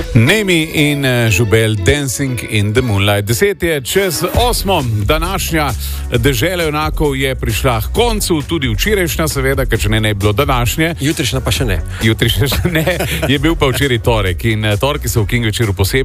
Nemi in Žubel, Dancing in the Moonlight. 10 je čez 8. Današnja dežela junakov je prišla k koncu, tudi včerajšnja, seveda, ker če ne bi bilo današnje. Jutrišnja pa še ne. Jutrišnja še ne, je bil pa včeraj torek in torki so v King večeru posebej.